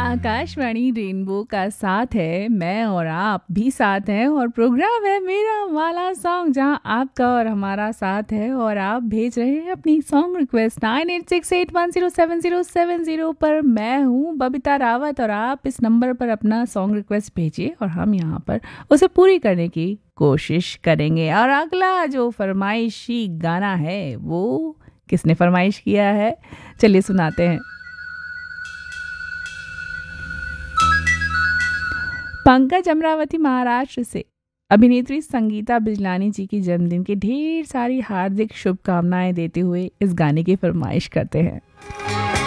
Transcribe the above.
Akashvani rainbow का साथ है, मैं और आप भी साथ हैं और प्रोग्राम है मेरा वाला सॉन्ग जहां आपका और हमारा साथ है और आप भेज रहे हैं अपनी सॉन्ग रिक्वेस्ट 9868107070 पर। मैं हूं बबीता रावत और आप इस नंबर पर अपना सॉन्ग रिक्वेस्ट भेजिए और हम यहां पर उसे पूरी करने की कोशिश करेंगे। और अगला जो फरमाइशी गाना है वो किसने फरमाइश किया है, चलिए सुनाते हैं। पंकज अमरावती महाराष्ट्र से अभिनेत्री संगीता बिजलानी जी की जन्मदिन की ढेर सारी हार्दिक शुभकामनाएं देते हुए इस गाने की फरमाइश करते हैं।